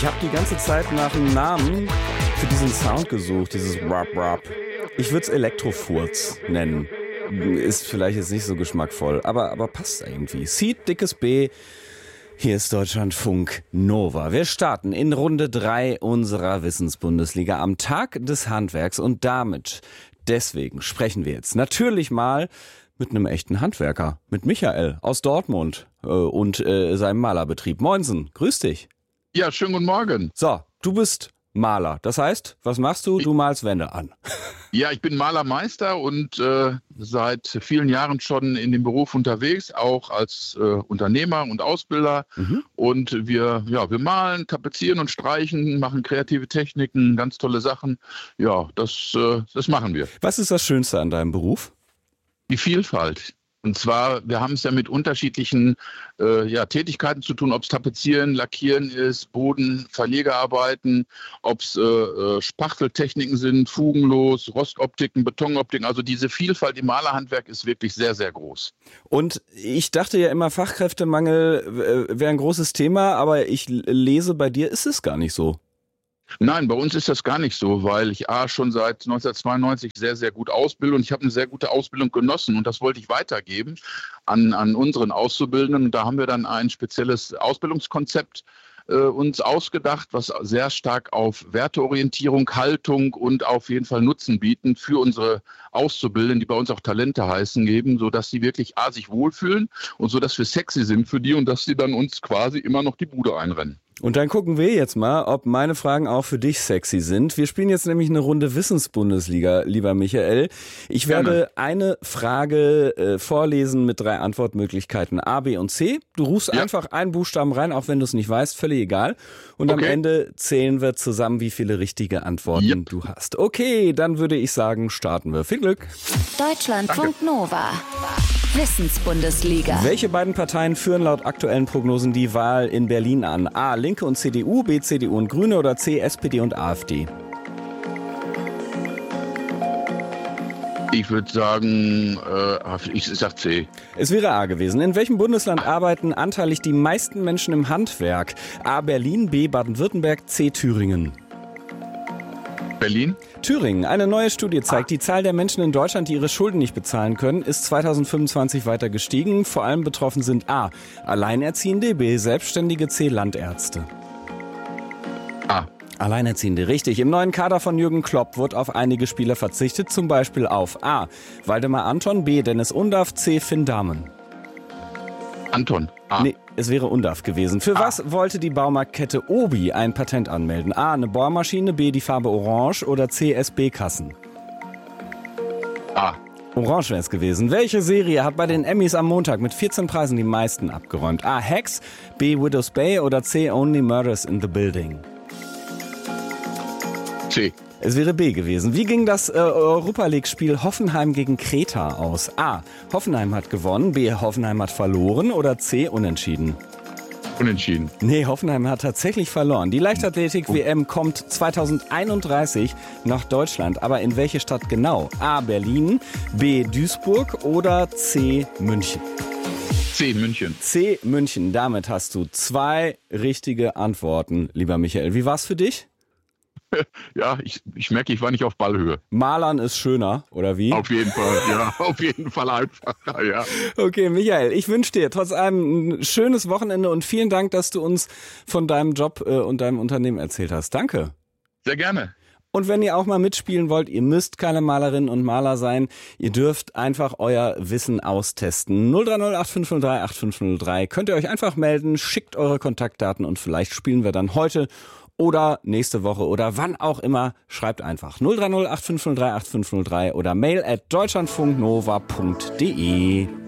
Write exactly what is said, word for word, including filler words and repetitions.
Ich habe die ganze Zeit nach einem Namen für diesen Sound gesucht, dieses Rap Rap. Ich würde es Elektrofurz nennen. Ist vielleicht jetzt nicht so geschmackvoll, aber, aber passt irgendwie. Seed, dickes B. Hier ist Deutschlandfunk Nova. Wir starten in Runde drei unserer Wissensbundesliga am Tag des Handwerks und damit, deswegen sprechen wir jetzt natürlich mal mit einem echten Handwerker, mit Michael aus Dortmund äh, und äh, seinem Malerbetrieb. Moinsen, grüß dich. Ja, schönen guten Morgen. So, du bist Maler. Das heißt, was machst du? Du malst Wände an. Ja, ich bin Malermeister und äh, seit vielen Jahren schon in dem Beruf unterwegs, auch als äh, Unternehmer und Ausbilder. Mhm. Und wir, ja, wir malen, tapezieren und streichen, machen kreative Techniken, ganz tolle Sachen. Ja, das, äh, das machen wir. Was ist das Schönste an deinem Beruf? Die Vielfalt. Und zwar, wir haben es ja mit unterschiedlichen äh, ja, Tätigkeiten zu tun, ob es Tapezieren, Lackieren ist, Boden, Verlegerarbeiten, ob es äh, Spachteltechniken sind, Fugenlos, Rostoptiken, Betonoptiken. Also diese Vielfalt im Malerhandwerk ist wirklich sehr, sehr groß. Und ich dachte ja immer, Fachkräftemangel äh, wäre ein großes Thema, aber ich lese, bei dir ist es gar nicht so. Nein, bei uns ist das gar nicht so, weil ich A, schon seit neunzehnhundertzweiundneunzig sehr, sehr gut ausbilde und ich habe eine sehr gute Ausbildung genossen und das wollte ich weitergeben an, an unseren Auszubildenden. Und da haben wir dann ein spezielles Ausbildungskonzept äh, uns ausgedacht, was sehr stark auf Werteorientierung, Haltung und auf jeden Fall Nutzen bieten für unsere Auszubildenden, die bei uns auch Talente heißen, geben, sodass sie wirklich A, sich wohlfühlen und so, dass wir sexy sind für die und dass sie dann uns quasi immer noch die Bude einrennen. Und dann gucken wir jetzt mal, ob meine Fragen auch für dich sexy sind. Wir spielen jetzt nämlich eine Runde Wissensbundesliga, lieber Michael. Ich werde Gerne. eine Frage äh, vorlesen mit drei Antwortmöglichkeiten A, B und C. Du rufst ja. einfach einen Buchstaben rein, auch wenn du es nicht weißt, völlig egal. Und okay. am Ende zählen wir zusammen, wie viele richtige Antworten yep. du hast. Okay, dann würde ich sagen, starten wir. Viel Glück. Deutschlandfunk Nova. Wissensbundesliga. Welche beiden Parteien führen laut aktuellen Prognosen die Wahl in Berlin an? A, Linke und C D U, B, C D U und Grüne oder C, S P D und AfD? Ich würde sagen, äh, ich sag C. Es wäre A gewesen. In welchem Bundesland arbeiten anteilig die meisten Menschen im Handwerk? A, Berlin, B, Baden-Württemberg, C, Thüringen. Berlin? Thüringen. Eine neue Studie zeigt, die Zahl der Menschen in Deutschland, die ihre Schulden nicht bezahlen können, ist zweitausendfünfundzwanzig weiter gestiegen. Vor allem betroffen sind A, Alleinerziehende, B, Selbstständige, C, Landärzte. A. Alleinerziehende, richtig. Im neuen Kader von Jürgen Klopp wird auf einige Spieler verzichtet, zum Beispiel auf A, Waldemar Anton, B, Dennis Undaff, C, Finn Dahmen. Anton. A. Nee, es wäre Undaff gewesen. Für A. was wollte die Baumarktkette Obi ein Patent anmelden? A, eine Bohrmaschine, B, die Farbe Orange oder C, S B-Kassen? A. Orange wäre es gewesen. Welche Serie hat bei den Emmys am Montag mit vierzehn Preisen die meisten abgeräumt? A, Hacks, B, Widow's Bay oder C, Only Murders in the Building? C. Es wäre B gewesen. Wie ging das äh, Europa-League-Spiel Hoffenheim gegen Kreta aus? A, Hoffenheim hat gewonnen, B, Hoffenheim hat verloren oder C, unentschieden? Unentschieden. Nee, Hoffenheim hat tatsächlich verloren. Die Leichtathletik-W M kommt zweitausendeinunddreißig nach Deutschland. Aber in welche Stadt genau? A, Berlin, B, Duisburg oder C, München? C, München. C, München. Damit hast du zwei richtige Antworten, lieber Michael. Wie war's für dich? Ja, ich, ich merke, ich war nicht auf Ballhöhe. Malern ist schöner, oder wie? Auf jeden Fall, ja, auf jeden Fall einfacher, ja. Okay, Michael, ich wünsche dir trotz allem ein schönes Wochenende und vielen Dank, dass du uns von deinem Job äh, und deinem Unternehmen erzählt hast. Danke. Sehr gerne. Und wenn ihr auch mal mitspielen wollt, ihr müsst keine Malerinnen und Maler sein, ihr dürft einfach euer Wissen austesten. null drei null acht fünf null drei acht fünf null drei. Könnt ihr euch einfach melden, schickt eure Kontaktdaten und vielleicht spielen wir dann heute oder nächste Woche oder wann auch immer. Schreibt einfach null drei null acht fünf null drei acht fünf null drei oder mail at deutschlandfunknova punkt de.